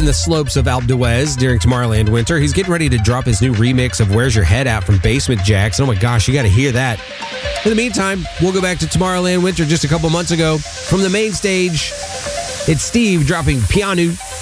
the slopes of Alpe d'Huez during Tomorrowland Winter. He's getting ready to drop his new remix of Where's Your Head At from Basement Jaxx. Oh my gosh, you got to hear that. In the meantime, we'll go back to Tomorrowland Winter just a couple months ago. From the main stage, it's Steve dropping Piano.